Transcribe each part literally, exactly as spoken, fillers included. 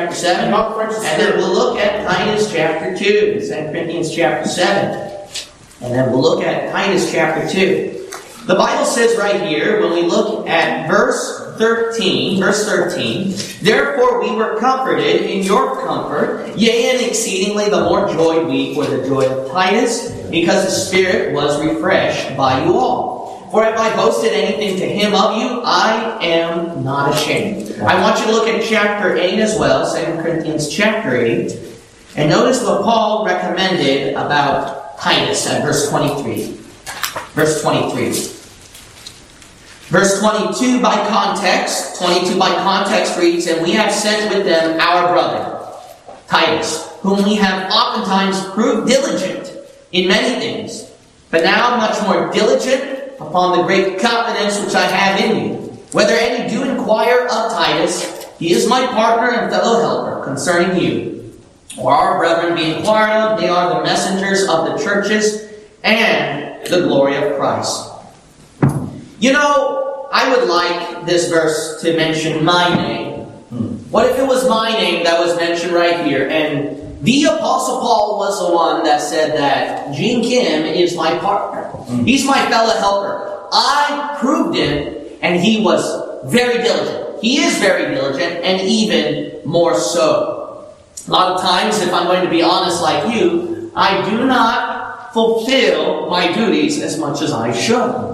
chapter seven, and then we'll look at Titus chapter two, Second Corinthians chapter seven. And then we'll look at Titus chapter two. The Bible says right here, when we look at verse thirteen, verse thirteen, therefore we were comforted in your comfort, yea, and exceedingly the more joyed we for the joy of Titus, because the Spirit was refreshed by you all. For if I boasted anything to him of you, I am not ashamed. I want you to look at chapter eight as well, Second Corinthians chapter eight, and notice what Paul recommended about Titus at verse twenty-three. Verse twenty-three. Verse twenty-two by context. twenty-two by context reads, and we have sent with them our brother, Titus, whom we have oftentimes proved diligent in many things, but now much more diligent upon the great confidence which I have in you. Whether any do inquire of Titus, he is my partner and fellow helper concerning you. Or our brethren be inquired of, they are the messengers of the churches and the glory of Christ. You know, I would like this verse to mention my name. What if it was my name that was mentioned right here? And the Apostle Paul was the one that said that Gene Kim is my partner. He's my fellow helper. I proved it, and he was very diligent. He is very diligent, and even more so. A lot of times, if I'm going to be honest like you, I do not fulfill my duties as much as I should.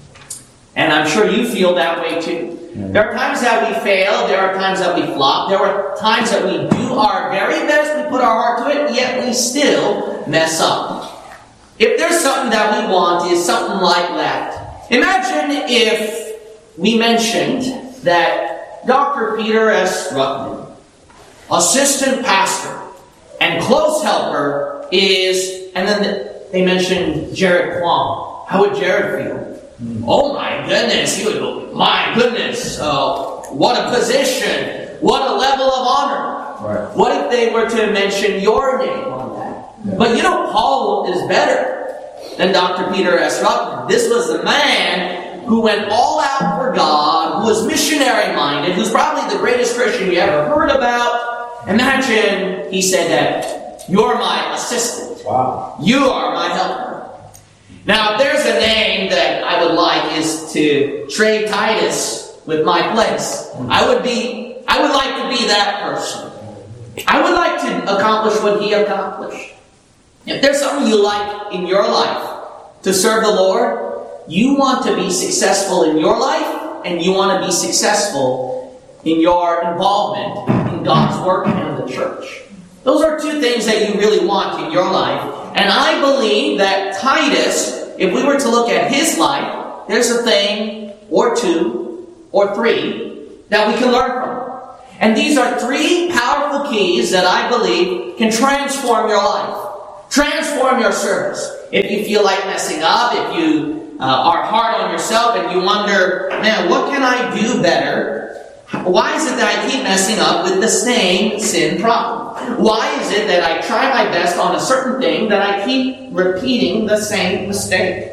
And I'm sure you feel that way too. Yeah. There are times that we fail, there are times that we flop, there are times that we do our very best, we put our heart to it, yet we still mess up. If there's something that we want, is something like that. Imagine if we mentioned that Doctor Peter S. Ruckman, assistant pastor and close helper, is, and then they mentioned Jared Kwong. How would Jared feel? Mm. Oh my goodness, he would go, my goodness, uh, what a position, what a level of honor. Right. What if they were to mention your name on that? Yeah. But you know, Paul is better than Doctor Peter S. Ruckman. This was the man who went all out for God, who was missionary-minded, who's probably the greatest Christian you ever heard about. Imagine he said that, you're my assistant. Wow. You are my helper. Now, if there's a name that I would like is to trade Titus with my place. I would be, I would like to be that person. I would like to accomplish what he accomplished. If there's something you like in your life to serve the Lord, you want to be successful in your life, and you want to be successful in your involvement in God's work and the church. Those are two things that you really want in your life. And I believe that Titus, if we were to look at his life, there's a thing or two or three that we can learn from. And these are three powerful keys that I believe can transform your life, transform your service. If you feel like messing up, if you uh, are hard on yourself and you wonder, man, what can I do better? Why is it that I keep messing up with the same sin problem? Why is it that I try my best on a certain thing that I keep repeating the same mistake?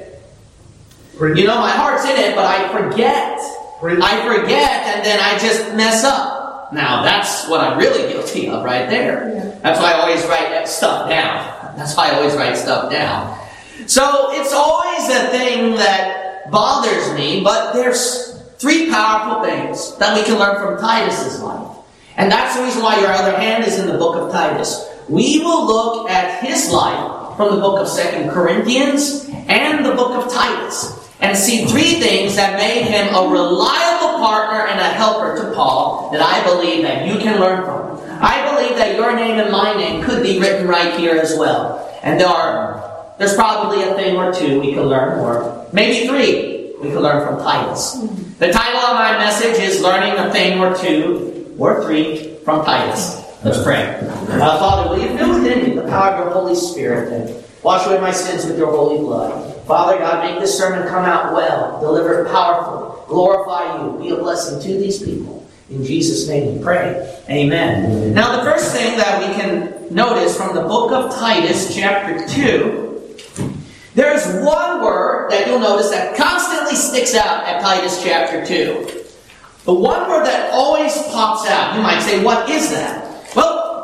You know, my heart's in it, but I forget. I forget, and then I just mess up. Now, that's what I'm really guilty of right there. That's why I always write stuff down. That's why I always write stuff down. So, it's always a thing that bothers me, but there's three powerful things that we can learn from Titus's life. And that's the reason why your other hand is in the book of Titus. We will look at his life from the book of Second Corinthians and the book of Titus and see three things that made him a reliable partner and a helper to Paul that I believe that you can learn from. I believe that your name and my name could be written right here as well. And there are, there's probably a thing or two we could learn, or maybe three we could learn from Titus. The title of my message is Learning a Thing or Two or Three from Titus. Let's pray. Uh, Father, will you fill within me the power of your Holy Spirit and wash away my sins with your holy blood. Father God, make this sermon come out well, deliver it powerfully, glorify you, be a blessing to these people. In Jesus' name we pray. Amen. Amen. Now the first thing that we can notice from the book of Titus, chapter two, there's one word that you'll notice that constantly sticks out at Titus chapter two. The one word that always pops out. You might say, what is that?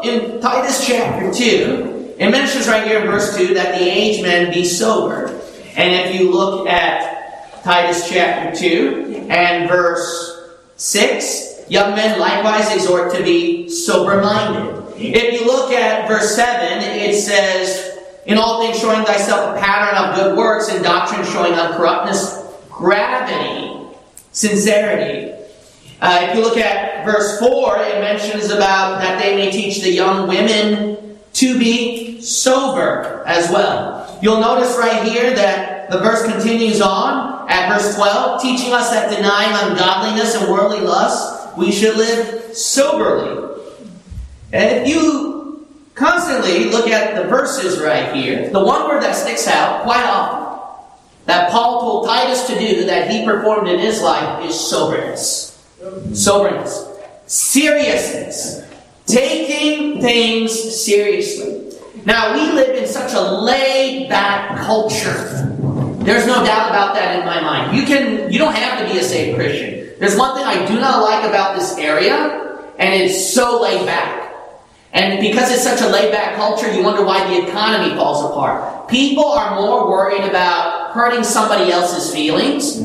in Titus chapter two, it mentions right here in verse two that the aged men be sober. And if you look at Titus chapter two and verse six, young men likewise exhort to be sober-minded. If you look at verse seven, it says, in all things showing thyself a pattern of good works, and doctrine showing uncorruptness, gravity, sincerity. Uh, if you look at verse four, it mentions about that they may teach the young women to be sober as well. You'll notice right here that the verse continues on at verse twelve, teaching us that denying ungodliness and worldly lust, we should live soberly. And if you constantly look at the verses right here, the one word that sticks out quite often, that Paul told Titus to do, that he performed in his life, is soberness. Soberness. Seriousness. Taking things seriously. Now, we live in such a laid-back culture. There's no doubt about that in my mind. You can, you don't have to be a saved Christian. There's one thing I do not like about this area, and it's so laid back. And because it's such a laid-back culture, you wonder why the economy falls apart. People are more worried about hurting somebody else's feelings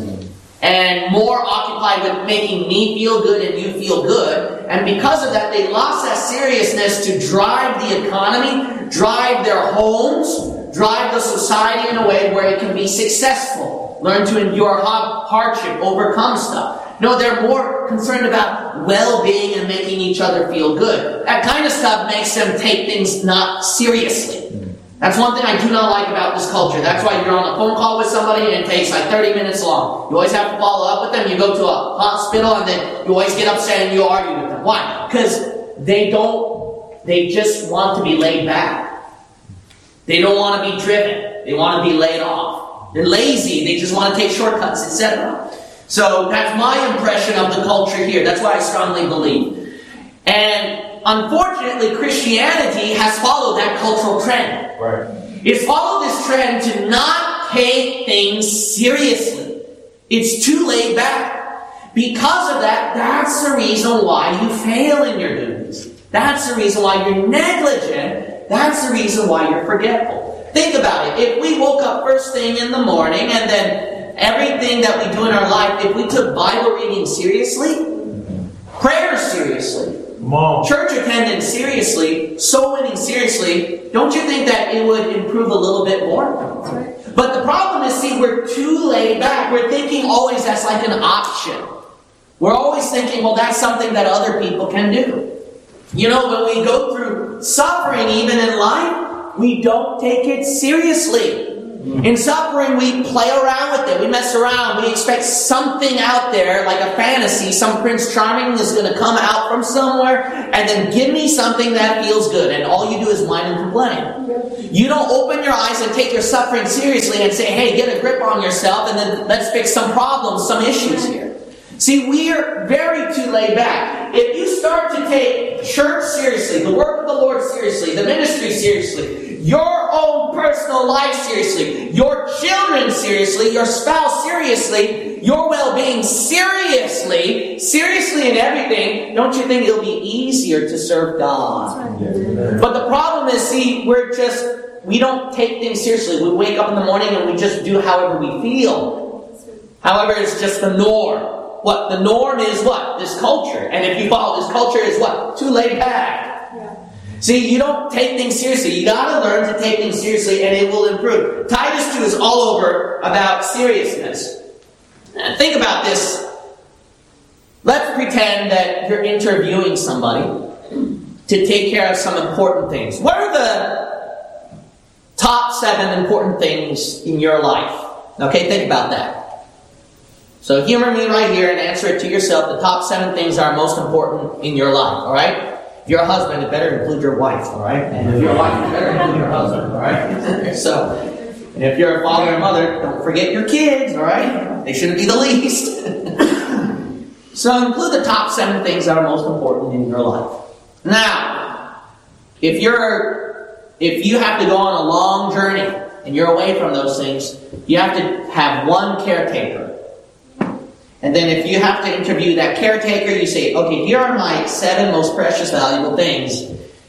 and more occupied with making me feel good and you feel good. And because of that, they lost that seriousness to drive the economy, drive their homes, drive the society in a way where it can be successful. Learn to endure hardship, overcome stuff. No, they're more concerned about well-being and making each other feel good. That kind of stuff makes them take things not seriously. That's one thing I do not like about this culture. That's why you're on a phone call with somebody and it takes like thirty minutes long. You always have to follow up with them. You go to a hospital and then you always get upset and you argue with them. Why? Because they don't, they just want to be laid back. They don't want to be driven. They want to be laid off. They're lazy. They just want to take shortcuts, et cetera. So that's my impression of the culture here. That's what I strongly believe. And unfortunately, Christianity has followed that cultural trend. Right. It's followed this trend to not take things seriously. It's too laid back. Because of that, that's the reason why you fail in your duties. That's the reason why you're negligent. That's the reason why you're forgetful. Think about it. If we woke up first thing in the morning and then everything that we do in our life, if we took Bible reading seriously, prayer seriously, Mom. church attendance seriously, soul winning seriously, don't you think that it would improve a little bit more? But the problem is, see, we're too laid back. We're thinking always that's like an option. We're always thinking, well, that's something that other people can do. You know, when we go through suffering, even in life, we don't take it seriously. In suffering, we play around with it. We mess around. We expect something out there, like a fantasy. Some Prince Charming is going to come out from somewhere and then give me something that feels good. And all you do is whine and complain. You don't open your eyes and take your suffering seriously and say, hey, get a grip on yourself and then let's fix some problems, some issues here. See, we are very too laid back. If you start to take church seriously, the work of the Lord seriously, the ministry seriously, your own personal life seriously, your children seriously, your spouse seriously, your well-being seriously, seriously in everything, don't you think it'll be easier to serve God? But the problem is, see, we're just, we don't take things seriously. We wake up in the morning and we just do however we feel. However, it's just the norm. What? The norm is what? This culture. And if you follow this culture, is what? Too laid back. Yeah. See, you don't take things seriously. You got to learn to take things seriously and it will improve. Titus two is all over about seriousness. Now, think about this. Let's pretend that you're interviewing somebody to take care of some important things. What are the top seven important things in your life? Okay, think about that. So humor me right here and answer it to yourself. The top seven things are most important in your life, all right? If you're a husband, it better include your wife, all right? And if you're a wife, it better include your husband, all right? So, and if you're a father and mother, don't forget your kids, all right? They shouldn't be the least. So include the top seven things that are most important in your life. Now, if you're, if you have to go on a long journey and you're away from those things, you have to have one caretaker. And then if you have to interview that caretaker, you say, okay, here are my seven most precious, valuable things.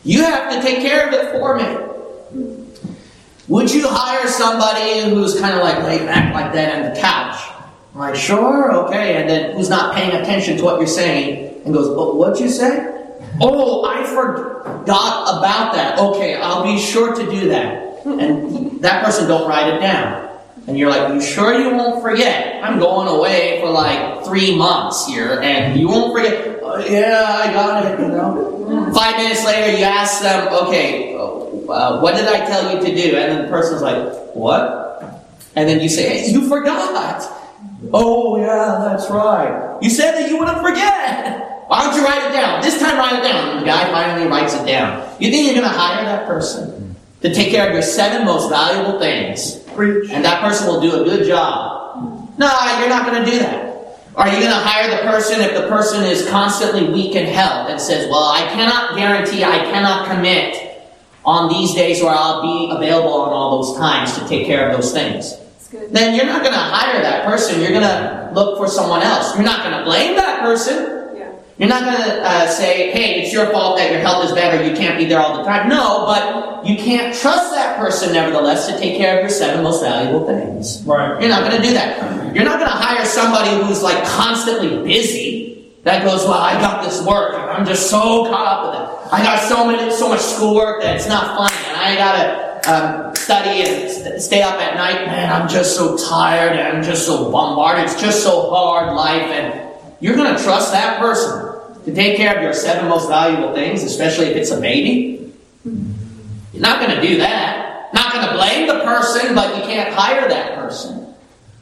You have to take care of it for me. Would you hire somebody who's kind of like laid back like that on the couch? I'm like, sure, okay. And then who's not paying attention to what you're saying and goes, oh, what'd you say? Oh, I forgot about that. Okay, I'll be sure to do that. And that person don't write it down. And you're like, you sure you won't forget? I'm going away for like three months here, and you won't forget. Oh, yeah, I got it, you know. Five minutes later, you ask them, okay, uh, what did I tell you to do? And then the person's like, what? And then you say, hey, you forgot. Oh, yeah, that's right. You said that you wouldn't forget. Why don't you write it down? This time, write it down. And the guy finally writes it down. You think you're going to hire that person to take care of your seven most valuable things? Preach. And that person will do a good job. No, you're not going to do that. Are you going to hire the person if the person is constantly weak in health and says, well, I cannot guarantee, I cannot commit on these days where I'll be available on all those times to take care of those things? Then you're not going to hire that person. You're going to look for someone else. You're not going to blame that person. You're not going to uh, say, hey, it's your fault that your health is bad or you can't be there all the time. No, but you can't trust that person, nevertheless, to take care of your seven most valuable things. Right. You're not going to do that. You're not going to hire somebody who's like constantly busy that goes, well, I got this work. I'm just so caught up with it. I got so many, so much schoolwork that it's not fun. And I got to um, study and st- stay up at night. Man, I'm just so tired and I'm just so bombarded. It's just so hard life. And you're going to trust that person to take care of your seven most valuable things, especially if it's a baby? You're not going to do that. Not going to blame the person, but you can't hire that person.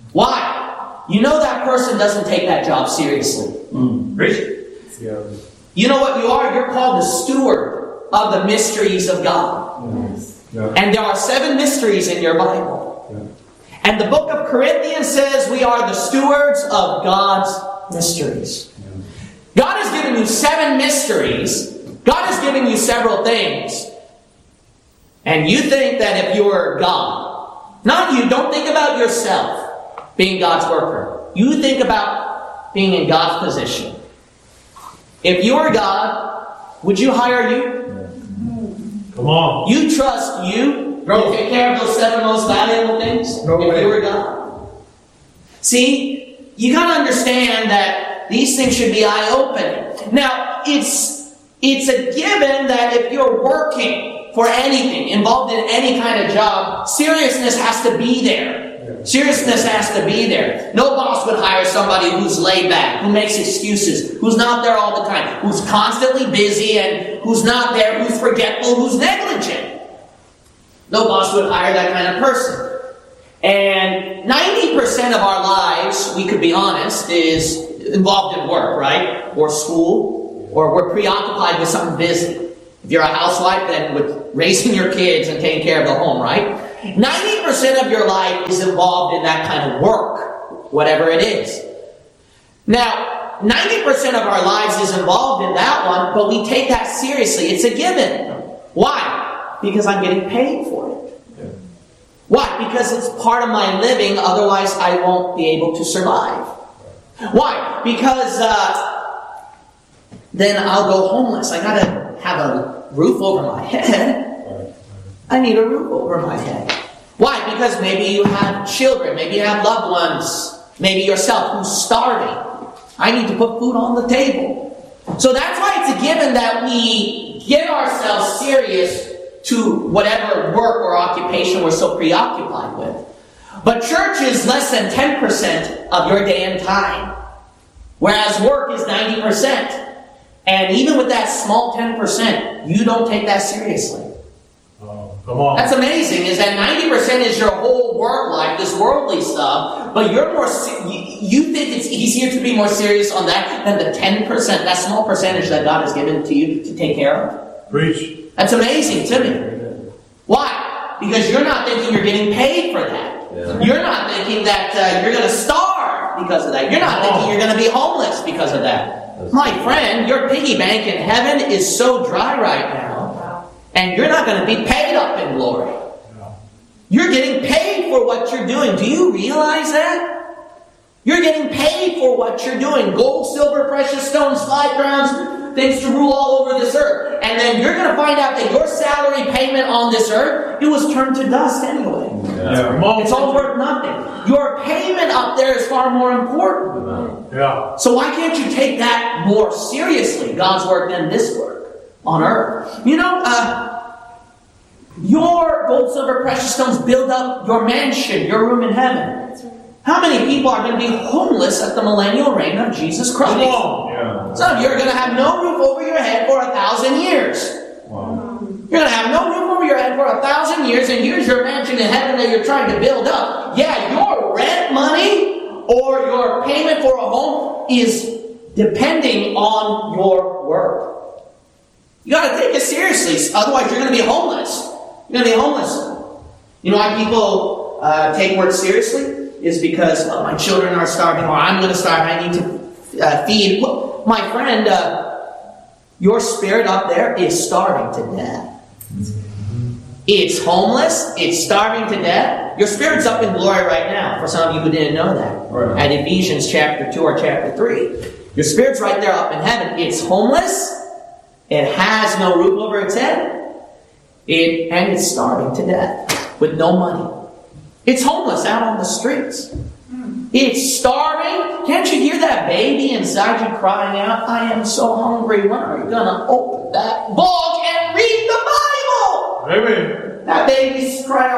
Why? You know that person doesn't take that job seriously. Mm. Yeah. You know what you are? You're called the steward of the mysteries of God. Yes. Yeah. And there are seven mysteries in your Bible. Yeah. And the book of Corinthians says we are the stewards of God's mysteries. God has given you seven mysteries. God has given you several things. And you think that if you're God, not you, don't think about yourself being God's worker. You think about being in God's position. If you were God, would you hire you? Come on. You trust you to take care of those seven most valuable things? No if way. you were God. See, you got to understand that these things should be eye-opening. Now, it's it's a given that if you're working for anything, involved in any kind of job, seriousness has to be there. Yeah. Seriousness has to be there. No boss would hire somebody who's laid back, who makes excuses, who's not there all the time, who's constantly busy and who's not there, who's forgetful, who's negligent. No boss would hire that kind of person. And ninety percent of our lives, we could be honest, is involved in work, right? Or school, or we're preoccupied with something busy. If you're a housewife, then with raising your kids and taking care of the home, right? ninety percent of your life is involved in that kind of work, whatever it is. Now, ninety percent of our lives is involved in that one, but we take that seriously. It's a given. Why? Because I'm getting paid for it. Why? Because it's part of my living, otherwise I won't be able to survive. Why? Because uh, then I'll go homeless. I gotta have a roof over my head. I need a roof over my head. Why? Because maybe you have children, maybe you have loved ones, maybe yourself who's starving. I need to put food on the table. So that's why it's a given that we get ourselves serious to whatever work or occupation we're so preoccupied with. But church is less than ten percent of your day and time, whereas work is ninety percent. And even with that small ten percent, you don't take that seriously. Oh, come on. That's amazing, is that ninety percent is your whole work life, this worldly stuff, but you're more, you think it's easier to be more serious on that than the ten percent, that small percentage that God has given to you to take care of. Preach. That's amazing to me. Why? Because you're not thinking you're getting paid for that. Yeah. You're not thinking that uh, you're going to starve because of that. You're not thinking you're going to be homeless because of that. My friend, your piggy bank in heaven is so dry right now, and you're not going to be paid up in glory. You're getting paid for what you're doing. Do you realize that? You're getting paid for what you're doing. Gold, silver, precious stones, five crowns, do things to rule all over this earth. And then you're going to find out that your salary payment on this earth, it was turned to dust anyway. Yeah. It's all worth nothing. Your payment up there is far more important. Yeah. So why can't you take that more seriously, God's work, than this work on earth? You know, uh, your gold, silver, precious stones build up your mansion, your room in heaven. How many people are going to be homeless at the millennial reign of Jesus Christ? Come on. Yeah. Some of you are going to have no roof over your head for a thousand years. Wow. You're going to have no roof over your head for a thousand years, and here's your mansion in heaven that you're trying to build up. Yeah, your rent money or your payment for a home is depending on your work. You got to take it seriously, otherwise you're going to be homeless. You're going to be homeless. You know why people uh, take work seriously? Is because well, my children are starving, or I'm going to starve, I need to uh, feed. Well, my friend, uh, your spirit up there is starving to death. It's homeless, it's starving to death. Your spirit's up in glory right now, for some of you who didn't know that. Right. At Ephesians chapter two or chapter three. Your spirit's right there up in heaven. It's homeless, it has no roof over its head, it, and it's starving to death with no money. It's homeless out on the streets. It's starving. Can't you hear that baby inside you crying out, I am so hungry. When are you going to open that book and read the Bible? Amen. That baby's crying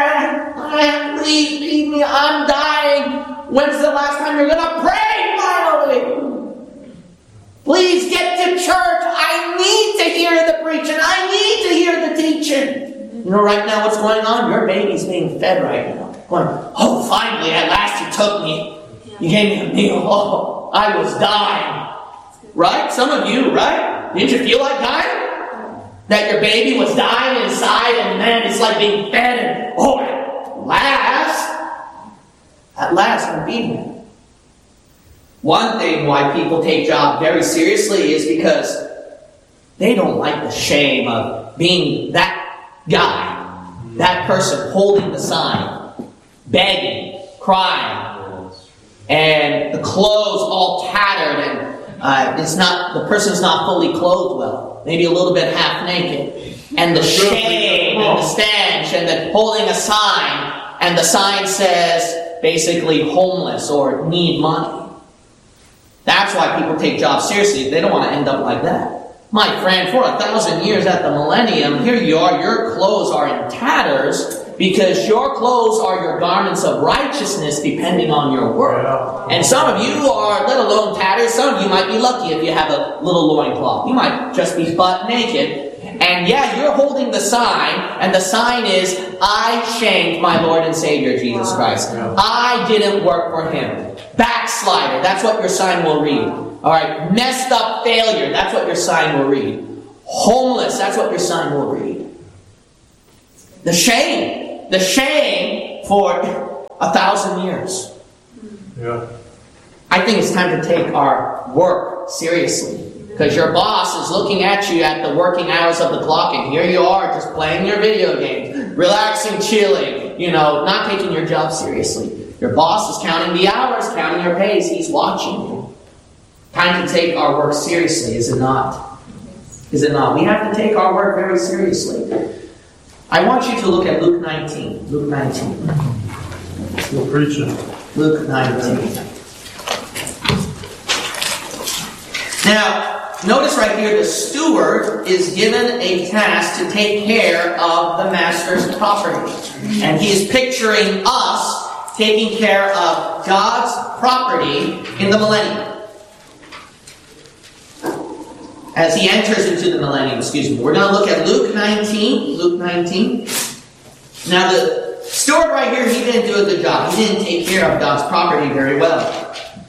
out, please feed me. I'm dying. When's the last time you're going to pray finally? Please get to church. I need to hear the preaching. I need to hear the teaching. You know right now what's going on? Your baby's being fed right now. Going, oh, finally, at last you took me. You gave me a meal. Oh, I was dying. Right? Some of you, right? Didn't you feel like dying? That your baby was dying inside and man, it's like being fed and oh, at last, at last I'm feeding you. One thing why people take job very seriously is because they don't like the shame of being that guy, that person holding the sign, begging, crying, and the clothes all tattered, and uh, it's not the person's not fully clothed well, maybe a little bit half naked, and the shame and the stench, and the holding a sign, and the sign says basically homeless or need money. That's why people take jobs seriously. They don't want to end up like that. My friend, for a thousand years at the millennium, here you are, your clothes are in tatters because your clothes are your garments of righteousness depending on your work. And some of you are, let alone tatters, some of you might be lucky if you have a little loincloth. You might just be butt naked. And yeah, you're holding the sign, and the sign is, I shamed my Lord and Savior, Jesus Christ. I didn't work for Him. Backslider, that's what your sign will read. Alright, messed up failure, that's what your sign will read. Homeless, that's what your sign will read. The shame, the shame for a thousand years. Yeah. I think it's time to take our work seriously. Because your boss is looking at you at the working hours of the clock, and here you are just playing your video games, relaxing, chilling, you know, not taking your job seriously. Your boss is counting the hours, counting your pays, he's watching you. Time to take our work seriously, is it not? Is it not? We have to take our work very seriously. I want you to look at Luke nineteen. Luke nineteen. Still preaching. Luke nineteen. Now, notice right here, the steward is given a task to take care of the master's property. And he is picturing us taking care of God's property in the millennium. As he enters into the millennium, excuse me. We're going to look at Luke nineteen. Luke nineteen. Now, the steward right here, he didn't do a good job. He didn't take care of God's property very well.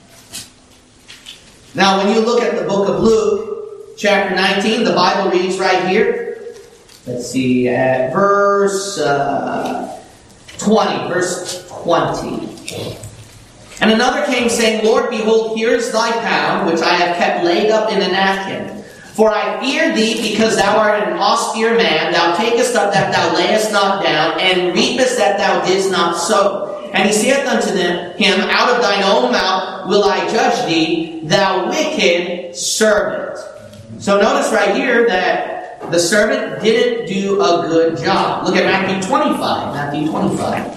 Now, when you look at the book of Luke, chapter nineteen, the Bible reads right here. Let's see, at verse uh, twenty. Verse twenty. And another came saying, Lord, behold, here is thy pound, which I have kept laid up in a napkin. For I fear thee, because thou art an austere man. Thou takest up that thou layest not down, and reapest that thou didst not sow. And he saith unto them, him, out of thine own mouth will I judge thee, thou wicked servant. So notice right here that the servant didn't do a good job. Look at Matthew twenty-five. Matthew twenty-five.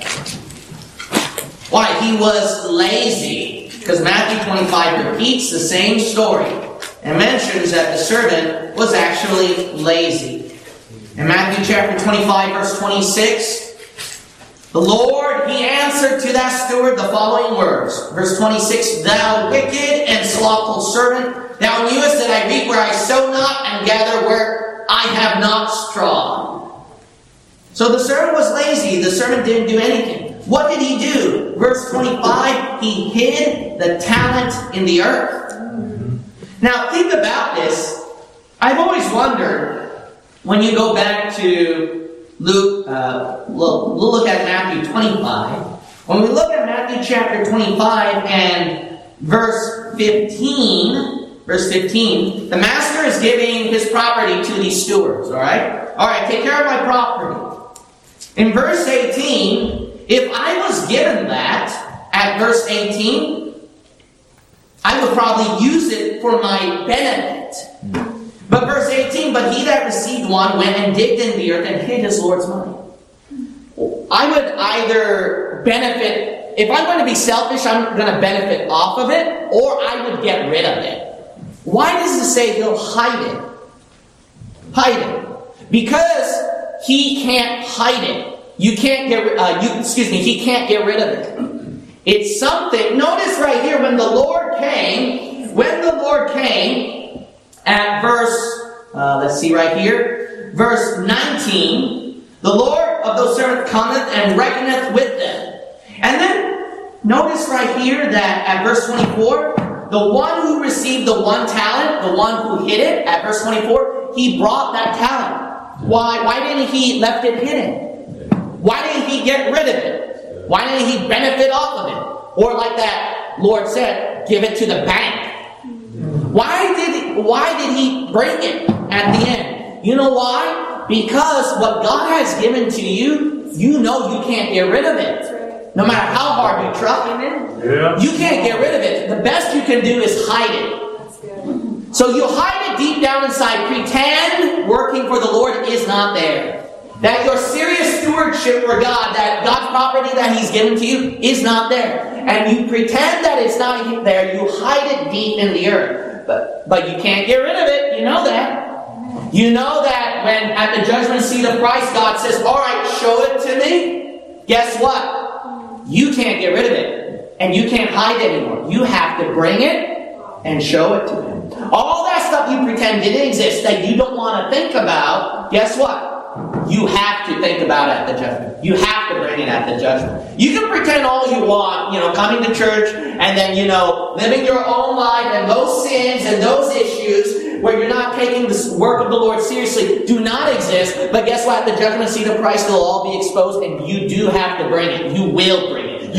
Why? He was lazy. Because Matthew twenty-five repeats the same story and mentions that the servant was actually lazy. In Matthew chapter twenty-five, verse twenty-six, the Lord, He answered to that steward the following words. Verse twenty-six, Thou wicked and slothful servant, thou knewest that I reap where I sow not, and gather where I have not straw. So the servant was lazy. The servant didn't do anything. What did he do? Verse twenty-five, he hid the talent in the earth. Now think about this. I've always wondered, when you go back to Luke, uh, we'll, we'll look at Matthew twenty-five. When we look at Matthew chapter twenty-five and verse fifteen, verse fifteen, the master is giving his property to these stewards, alright? Alright, take care of my property. In verse eighteen, if I was given that at verse eighteen, I would probably use it for my benefit. But verse eighteen, but he that received one went and digged in the earth and hid his Lord's money. I would either benefit, if I'm going to be selfish, I'm going to benefit off of it, or I would get rid of it. Why does it say he'll hide it? Hide it. Because he can't hide it. You can't get, uh, you, excuse me, he can't get rid of it. It's something, notice right here, when the Lord came, when the Lord came, at verse, uh, let's see right here, verse nineteen, the Lord of those servants cometh and reckoneth with them. And then, notice right here that at verse twenty-four, the one who received the one talent, the one who hid it, at verse twenty-four, he brought that talent. Why? Why didn't he left it hidden? Why didn't he get rid of it? Why didn't he benefit off of it? Or like that Lord said, give it to the bank. Why did he, why did he bring it at the end? You know why? Because what God has given to you, you know you can't get rid of it. No matter how hard you try. Yeah. You can't get rid of it. The best you can do is hide it. So you hide it deep down inside. Pretend working for the Lord is not there. That your serious stewardship for God, that God's property that He's given to you, is not there. And you pretend that it's not there. You hide it deep in the earth. But, but you can't get rid of it. You know that. You know that when at the judgment seat of Christ, God says, alright, show it to me. Guess what? You can't get rid of it. And you can't hide it anymore. You have to bring it and show it to Him. All that stuff you pretend didn't exist, that you don't want to think about, guess what? You have to think about it at the judgment. You have to bring it at the judgment. You can pretend all you want, you know, coming to church and then, you know, living your own life, and those sins and those issues where you're not taking the work of the Lord seriously do not exist. But guess what? At the judgment seat of Christ, they'll all be exposed, and you do have to bring it. You will bring it.